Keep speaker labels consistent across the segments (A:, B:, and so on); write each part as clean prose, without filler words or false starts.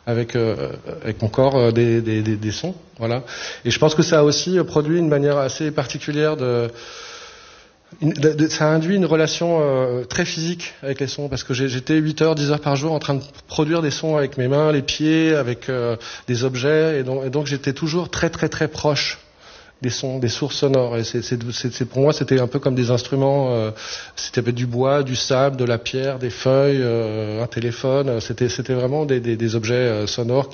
A: avec mon corps des sons. Voilà. Et je pense que ça a aussi produit une manière assez particulière ça a induit une relation très physique avec les sons, parce que j'étais 8 heures, 10 heures par jour en train de produire des sons avec mes mains, les pieds, avec des objets, et donc j'étais toujours très très très proche des sons, des sources sonores. Et c'est pour moi, c'était un peu comme des instruments. C'était du bois, du sable, de la pierre, des feuilles, un téléphone. C'était vraiment des objets sonores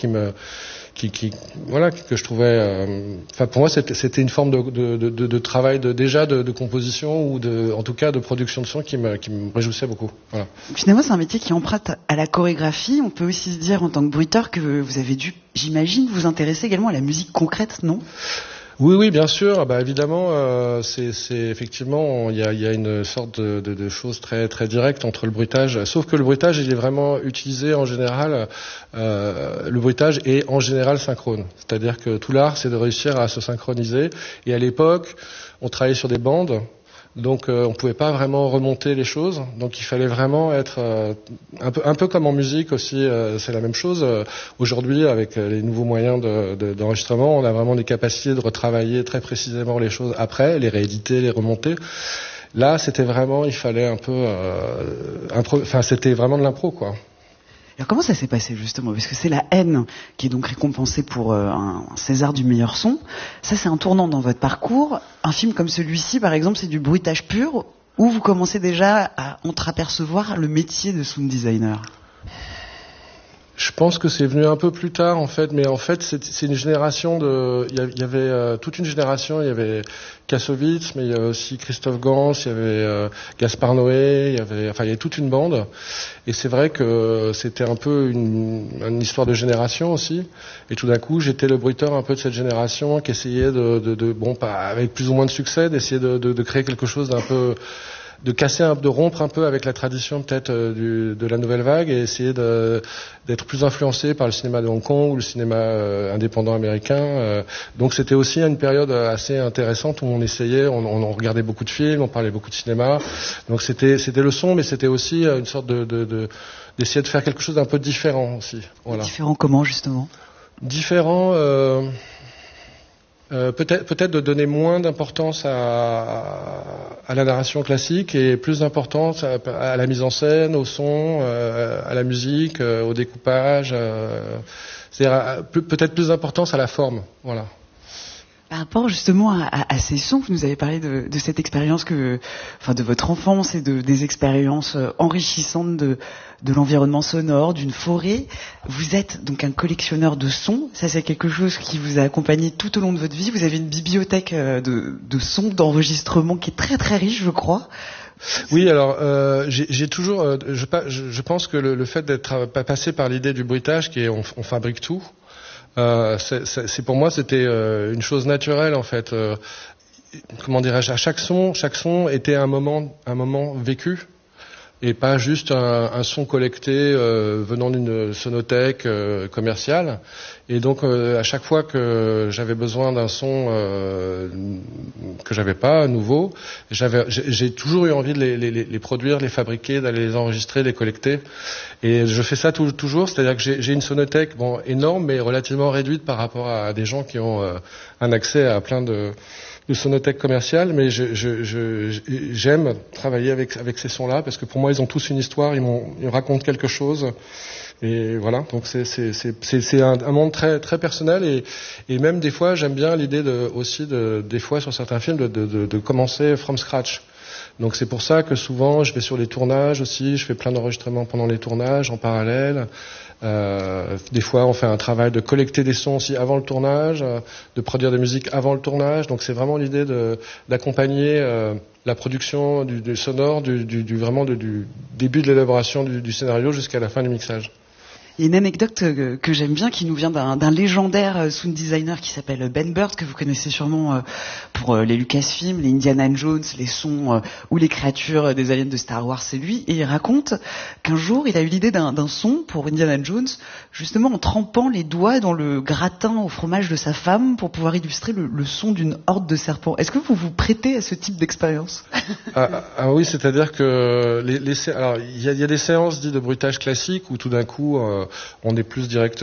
A: voilà, que je trouvais. Enfin, pour moi, c'était une forme de travail de composition ou en tout cas de production de son qui me réjouissait beaucoup. Voilà.
B: Finalement, c'est un métier qui emprunte à la chorégraphie. On peut aussi se dire en tant que bruiteur que vous avez dû, j'imagine, vous intéresser également à la musique concrète, non ?
A: Oui, bien sûr. Bah évidemment, c'est effectivement, il y a une sorte de chose très très directe entre le bruitage. Sauf que le bruitage, il est vraiment utilisé en général. Le bruitage est en général synchrone. C'est-à-dire que tout l'art, c'est de réussir à se synchroniser. Et à l'époque, on travaillait sur des bandes. Donc on pouvait pas vraiment remonter les choses, donc il fallait vraiment être un peu comme en musique aussi, c'est la même chose. Aujourd'hui, avec les nouveaux moyens d'enregistrement, on a vraiment des capacités de retravailler très précisément les choses après, les rééditer, les remonter. Là, c'était vraiment, il fallait un peu c'était vraiment de l'impro, quoi.
B: Alors comment ça s'est passé justement ? Parce que c'est La Haine qui est donc récompensée pour un César du meilleur son. Ça, c'est un tournant dans votre parcours. Un film comme celui-ci, par exemple, c'est du bruitage pur, où vous commencez déjà à entreapercevoir le métier de sound designer.
A: Je pense que c'est venu un peu plus tard, en fait, mais en fait, c'est une génération il y avait toute une génération, il y avait Kassovitz, mais il y avait aussi Christophe Gans, il y avait Gaspard Noé, il y avait toute une bande. Et c'est vrai que c'était un peu une histoire de génération aussi. Et tout d'un coup, j'étais le bruiteur un peu de cette génération qui essayait pas avec plus ou moins de succès, d'essayer de créer quelque chose d'un peu, de rompre un peu avec la tradition peut-être de la nouvelle vague et essayer d'être plus influencé par le cinéma de Hong Kong ou le cinéma indépendant américain. Donc c'était aussi une période assez intéressante où on essayait, on regardait beaucoup de films, on parlait beaucoup de cinéma. Donc c'était le son, mais c'était aussi une sorte d'essayer de faire quelque chose d'un peu différent aussi. Voilà.
B: Différent comment justement ?
A: Différent. Peut-être de donner moins d'importance à la narration classique et plus d'importance à la mise en scène, au son, à la musique, au découpage. C'est-à-dire peut-être plus d'importance à la forme. Voilà.
B: Par rapport justement à ces sons, vous nous avez parlé de cette expérience de votre enfance et des expériences enrichissantes de l'environnement sonore, d'une forêt. Vous êtes donc un collectionneur de sons. Ça, c'est quelque chose qui vous a accompagné tout au long de votre vie. Vous avez une bibliothèque de sons, d'enregistrements qui est très très riche, je crois.
A: Oui, alors j'ai toujours, je pense que le fait d'être passé par l'idée du bruitage, qui est on fabrique tout. C'est pour moi c'était une chose naturelle en fait. Comment dirais-je, à chaque son était un moment vécu et pas juste un son collecté venant d'une sonothèque commerciale. Et donc à chaque fois que j'avais besoin d'un son que j'avais pas nouveau, j'ai toujours eu envie de les produire, de les fabriquer, d'aller les enregistrer, de les collecter. Et je fais ça toujours, c'est-à-dire que j'ai une sonothèque énorme mais relativement réduite par rapport à des gens qui ont un accès à plein de sonothèques commerciales, mais j'aime travailler avec ces sons-là parce que pour moi ils ont tous une histoire, ils me racontent quelque chose. Et voilà, donc c'est un monde très très personnel et même des fois j'aime bien l'idée des fois sur certains films de commencer from scratch. Donc c'est pour ça que souvent je vais sur les tournages aussi, je fais plein d'enregistrements pendant les tournages en parallèle. Des fois on fait un travail de collecter des sons aussi avant le tournage, de produire des musiques avant le tournage. Donc c'est vraiment l'idée d'accompagner la production du sonore, vraiment du début de l'élaboration du scénario jusqu'à la fin du mixage.
B: Il y a une anecdote que j'aime bien qui nous vient d'un légendaire sound designer qui s'appelle Ben Burtt, que vous connaissez sûrement pour les Lucasfilms, les Indiana Jones, les sons ou les créatures des aliens de Star Wars, c'est lui. Et il raconte qu'un jour, il a eu l'idée d'un son pour Indiana Jones, justement en trempant les doigts dans le gratin au fromage de sa femme pour pouvoir illustrer le son d'une horde de serpents. Est-ce que vous vous prêtez à ce type d'expérience ?
A: Oui, c'est-à-dire que alors il y a des séances dites de bruitage classique où tout d'un coup on est plus directement